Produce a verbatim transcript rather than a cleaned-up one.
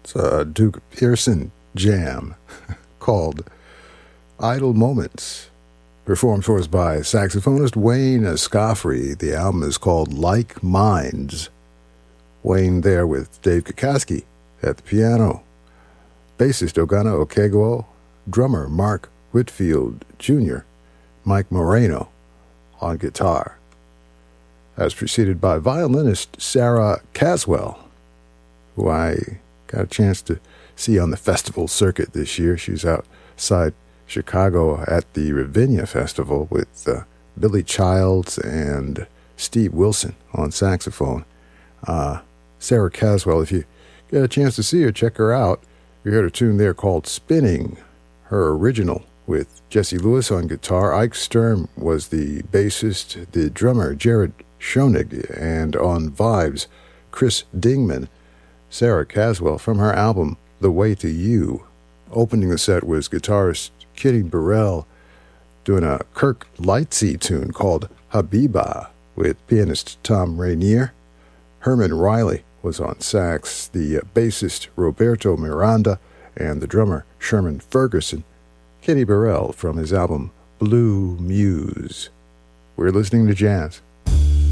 It's a Duke Pearson jam called Idle Moments, performed for us by saxophonist Wayne Escoffery. The album is called Like Minds. Wayne there with Dave Kakaski at the piano, bassist Ogana Okegwo, drummer Mark Whitfield Junior, Mike Moreno on guitar. As preceded by violinist Sarah Caswell, who I got a chance to see on the festival circuit this year. She's outside Chicago at the Ravinia Festival with uh, Billy Childs and Steve Wilson on saxophone. Uh, Sarah Caswell, if you get a chance to see her, check her out. You heard a tune there called Spinning, her original, with Jesse Lewis on guitar. Ike Sturm was the bassist, the drummer Jared Schoenig, and on vibes, Chris Dingman. Sarah Caswell from her album The Way to You. Opening the set was guitarist Kitty Burrell doing a Kirk Lightsey tune called Habiba with pianist Tom Rainier. Herman Riley was on sax, the bassist Roberto Miranda, and the drummer Sherman Ferguson. Kitty Burrell from his album Blue Muse. We're listening to jazz.